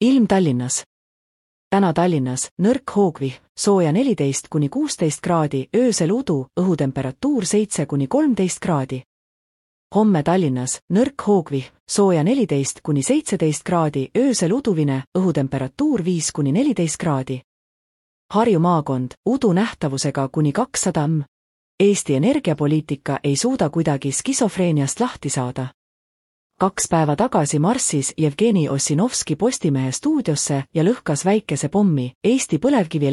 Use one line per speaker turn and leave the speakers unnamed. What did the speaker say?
Ilm Tallinnas. Täna Tallinnas nõrk hoogvihm, sooja 14–16 kraadi, öösel udu, õhutemperatuur 7–13 kraadi. Homme Tallinnas nõrk hoogvihm, sooja 14–17 kraadi, öösel uduvine, õhutemperatuur 5–14 kraadi. Harju maakond, udu nähtavusega kuni 200 m. Eesti energiapoliitika ei suuda kuidagi skisofreeniast lahti saada. 2 päeva tagasi marssis Jevgeni Ossinovski Postimehe stuudiosse ja lõhkas väikese pommi Eesti põlevkivi